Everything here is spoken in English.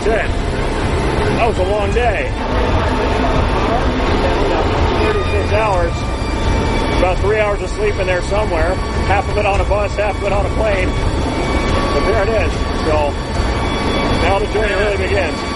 That's it. That was a long day. 36 hours. About 3 hours of sleep in there somewhere. Half of it on a bus, half of it on a plane. But there it is. So now the journey really begins.